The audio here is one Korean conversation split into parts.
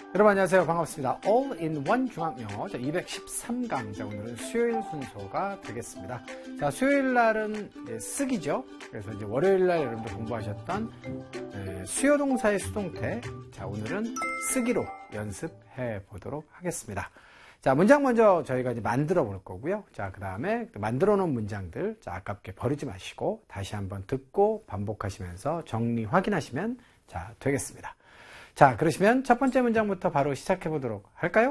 여러분 안녕하세요. 반갑습니다. All-in-One 중학영어 213강. 자, 오늘은 수요일 순서가 되겠습니다. 자, 수요일 날은 쓰기죠. 그래서 이제 월요일 날 여러분들 공부하셨던 수요동사의 수동태. 자, 오늘은 쓰기로 연습해 보도록 하겠습니다. 자, 문장 먼저 저희가 이제 만들어 볼 거고요. 자, 그 다음에 만들어 놓은 문장들, 자, 아깝게 버리지 마시고 다시 한번 듣고 반복하시면서 정리 확인하시면 자, 되겠습니다. 자, 그러시면 첫 번째 문장부터 바로 시작해 보도록 할까요?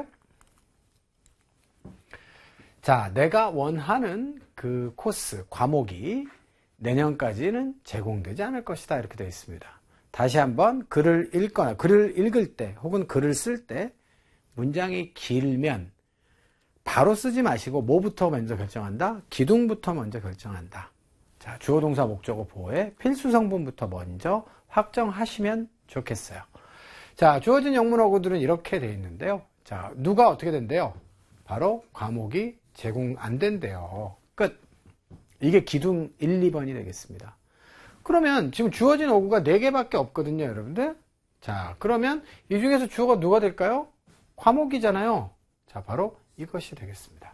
자, 내가 원하는 그 코스, 과목이 내년까지는 제공되지 않을 것이다. 이렇게 되어 있습니다. 다시 한번 글을 읽거나 글을 읽을 때 혹은 글을 쓸 때 문장이 길면 바로 쓰지 마시고 뭐부터 먼저 결정한다? 기둥부터 먼저 결정한다. 자, 주어 동사 목적어 보호의 필수 성분부터 먼저 확정하시면 좋겠어요. 자, 주어진 영문어구들은 이렇게 되어 있는데요. 자, 누가 어떻게 된대요? 바로 과목이 제공 안 된대요. 끝. 이게 기둥 1, 2번이 되겠습니다. 그러면 지금 주어진 어구가 4개밖에 없거든요, 여러분들. 자, 그러면 이 중에서 주어가 누가 될까요? 과목이잖아요. 자, 바로 이것이 되겠습니다.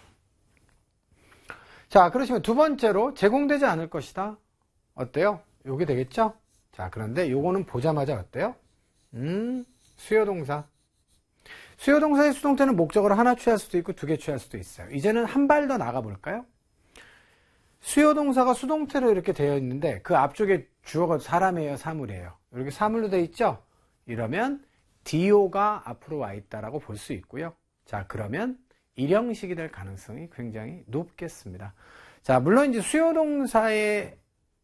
자, 그러시면 두 번째로 제공되지 않을 것이다. 어때요? 요게 되겠죠? 자, 그런데 요거는 보자마자 어때요? 수요동사. 수요동사의 수동태는 목적어를 하나 취할 수도 있고 2개 취할 수도 있어요. 이제는 한 발 더 나가 볼까요? 수요동사가 수동태로 이렇게 되어 있는데 그 앞쪽에 주어가 사람이에요, 사물이에요? 이렇게 사물로 되어 있죠? 이러면 DO가 앞으로 와 있다라고 볼 수 있고요. 자, 그러면 일형식이 될 가능성이 굉장히 높겠습니다. 자, 물론 이제 수요동사의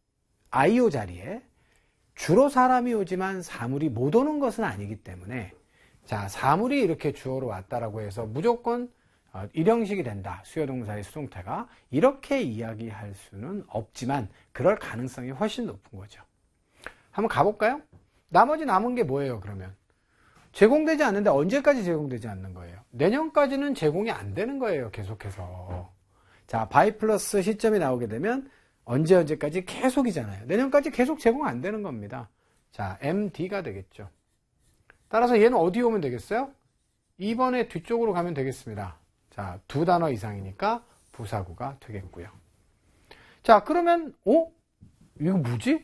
IO 자리에 주로 사람이 오지만 사물이 못 오는 것은 아니기 때문에, 자, 사물이 이렇게 주어로 왔다라고 해서 무조건 일형식이 된다. 수요동사의 수동태가 이렇게 이야기할 수는 없지만 그럴 가능성이 훨씬 높은 거죠. 한번 가볼까요? 나머지 남은 게 뭐예요, 그러면? 제공되지 않는데 언제까지 제공되지 않는 거예요? 내년까지는 제공이 안 되는 거예요, 계속해서. 자, by 플러스 시점이 나오게 되면 언제까지 계속이잖아요. 내년까지 계속 제공 안 되는 겁니다. 자, MD가 되겠죠. 따라서 얘는 어디 오면 되겠어요? 2번의 뒤쪽으로 가면 되겠습니다. 자, 2단어 이상이니까 부사구가 되겠고요. 자, 그러면 이거 뭐지?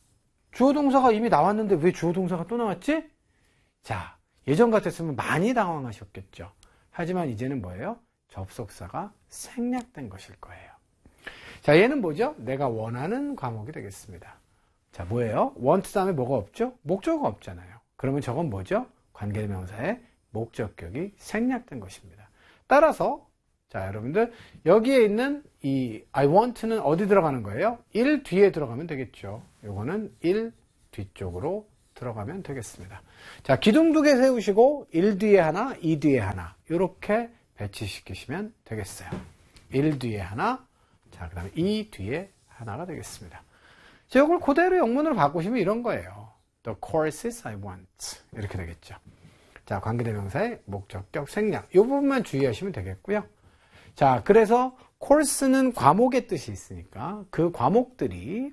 주어 동사가 이미 나왔는데 왜 주어 동사가 또 나왔지? 자, 예전 같았으면 많이 당황하셨겠죠. 하지만 이제는 뭐예요? 접속사가 생략된 것일 거예요. 자, 얘는 뭐죠? 내가 원하는 과목이 되겠습니다. 자, 뭐예요? want 다음에 뭐가 없죠? 목적어가 없잖아요. 그러면 저건 뭐죠? 관계대명사의 목적격이 생략된 것입니다. 따라서 자, 여러분들 여기에 있는 이 I want는 어디 들어가는 거예요? 1 뒤에 들어가면 되겠죠. 요거는 1 뒤쪽으로 들어가면 되겠습니다. 자, 기둥 2개 세우시고 1 뒤에 하나, 2 뒤에 하나 이렇게 배치시키시면 되겠어요. 1 뒤에 하나, 자, 그 다음에 2 뒤에 하나가 되겠습니다. 자, 이걸 그대로 영문으로 바꾸시면 이런 거예요. The courses I want. 이렇게 되겠죠. 자, 관계대명사의 목적격 생략. 이 부분만 주의하시면 되겠고요. 자, 그래서 course는 과목의 뜻이 있으니까 그 과목들이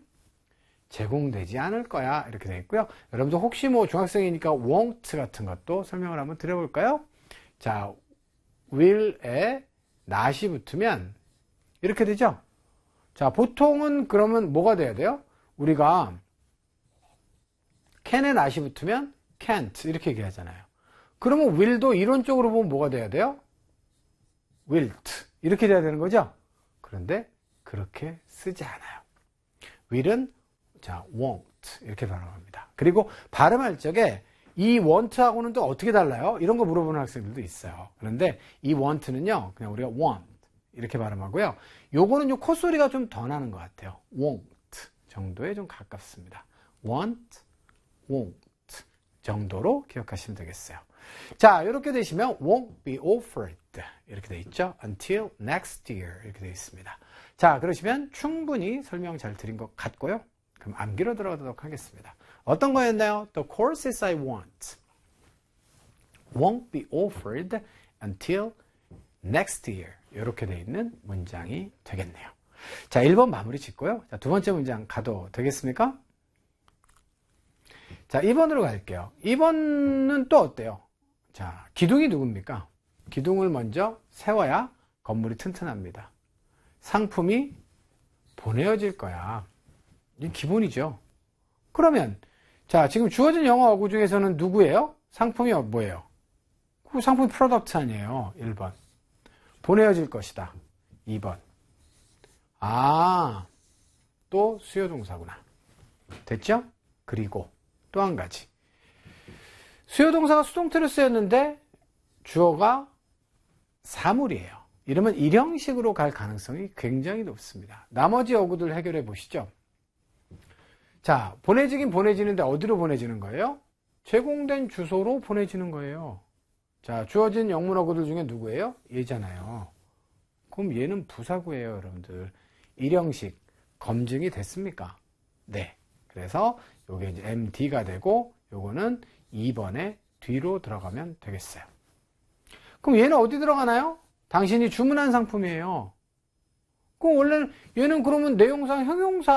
제공되지 않을 거야. 이렇게 되겠고요. 여러분들 혹시 뭐 중학생이니까 won't 같은 것도 설명을 한번 드려볼까요? 자, will에 not이 붙으면 이렇게 되죠. 자, 보통은 그러면 뭐가 돼야 돼요? 우리가 can에 not이 붙으면 can't 이렇게 얘기하잖아요. 그러면 will도 이론적으로 보면 뭐가 돼야 돼요? will't 이렇게 돼야 되는 거죠? 그런데 그렇게 쓰지 않아요. will은 자, won't 이렇게 발음합니다. 그리고 발음할 적에 이 want하고는 또 어떻게 달라요? 이런 거 물어보는 학생들도 있어요. 그런데 이 want는요, 그냥 우리가 want 이렇게 발음하고요. 요거는 요 콧소리가 좀 더 나는 것 같아요. won't 정도에 좀 가깝습니다. want, won't 정도로 기억하시면 되겠어요. 자, 이렇게 되시면 won't be offered 이렇게 돼 있죠. until next year 이렇게 돼 있습니다. 자, 그러시면 충분히 설명 잘 드린 것 같고요. 그럼 암기로 들어가도록 하겠습니다. 어떤 거였나요? The courses I want won't be offered until next year 이렇게 돼 있는 문장이 되겠네요. 자, 1번 마무리 짓고요. 자, 두 번째 문장 가도 되겠습니까? 자, 2번으로 갈게요. 2번은 또 어때요? 자, 기둥이 누굽니까? 기둥을 먼저 세워야 건물이 튼튼합니다. 상품이 보내어질 거야. 이게 기본이죠. 그러면 자, 지금 주어진 영어 어구 중에서는 누구예요? 상품이 뭐예요? 그 상품이 프로덕트 아니에요. 1번. 보내어질 것이다. 2번. 아, 또 수요동사구나. 됐죠? 그리고 또 한 가지. 수요동사가 수동태로 쓰였는데 주어가 사물이에요. 이러면 일형식으로 갈 가능성이 굉장히 높습니다. 나머지 어구들 해결해 보시죠. 자, 보내지긴 보내지는데 어디로 보내지는 거예요? 제공된 주소로 보내지는 거예요. 자, 주어진 영문 어구들 중에 누구예요? 얘잖아요. 그럼 얘는 부사구예요, 여러분들. 일형식 검증이 됐습니까? 네. 그래서 요게 이제 MD가 되고 요거는 2번에 뒤로 들어가면 되겠어요. 그럼 얘는 어디 들어가나요? 당신이 주문한 상품이에요. 그럼 원래는 얘는 그러면 내용상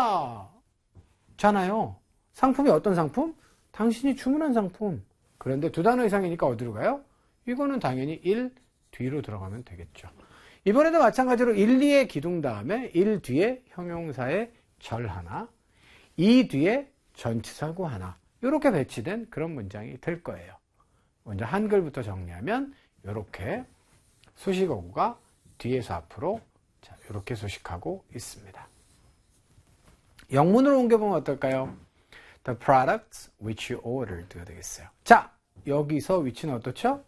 형용사잖아요. 상품이 어떤 상품? 당신이 주문한 상품. 그런데 두 단어 이상이니까 어디로 가요? 이거는 당연히 1 뒤로 들어가면 되겠죠. 이번에도 마찬가지로 1, 2의 기둥 다음에 1 뒤에 형용사의 절 하나, 2 뒤에 전치사구 하나, 이렇게 배치된 그런 문장이 될 거예요. 먼저 한글부터 정리하면 이렇게 수식어구가 뒤에서 앞으로 자, 이렇게 수식하고 있습니다. 영문으로 옮겨보면 어떨까요? The products which you ordered가 되겠어요. 자, 여기서 위치는 어떻죠?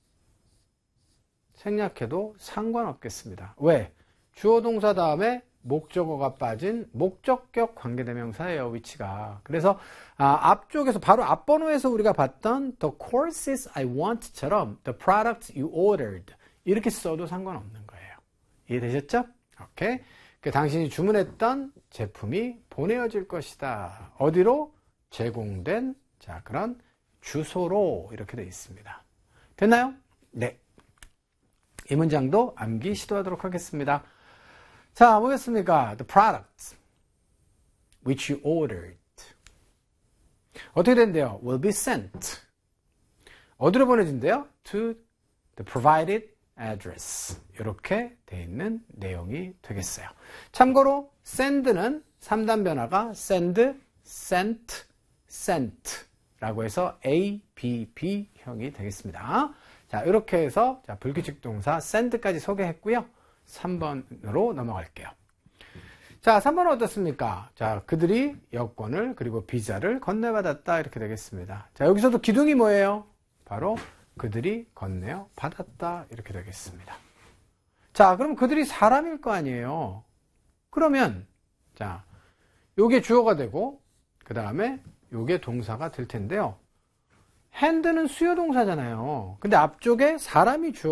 생략해도 상관없겠습니다. 왜? 주어 동사 다음에 목적어가 빠진 목적격 관계대명사예요, 위치가. 그래서 앞쪽에서 바로 앞번호에서 우리가 봤던 the courses I want처럼 the products you ordered 이렇게 써도 상관없는 거예요. 이해되셨죠? 오케이. 당신이 주문했던 제품이 보내어질 것이다. 어디로? 제공된 자 그런 주소로 이렇게 되어 있습니다. 됐나요? 네. 이 문장도 암기 시도하도록 하겠습니다. 자, 뭐겠습니까? The products which you ordered. 어떻게 된대요? Will be sent. 어디로 보내진대요? To the provided address. 이렇게 돼 있는 내용이 되겠어요. 참고로 send는 3단 변화가 send, sent, sent 라고 해서 ABB형이 되겠습니다. 자, 이렇게 해서 자, 불규칙 동사 send까지 소개했고요. 3번으로 넘어갈게요. 자, 3번은 어떻습니까? 자, 그들이 여권을 그리고 비자를 건네받았다 이렇게 되겠습니다. 자, 여기서도 기둥이 뭐예요? 바로 그들이 건네어 받았다 이렇게 되겠습니다. 자, 그럼 그들이 사람일 거 아니에요. 그러면 자, 요게 주어가 되고 그 다음에 요게 동사가 될 텐데요. 핸드는 수요 동사잖아요. 근데 앞쪽에 사람이 주어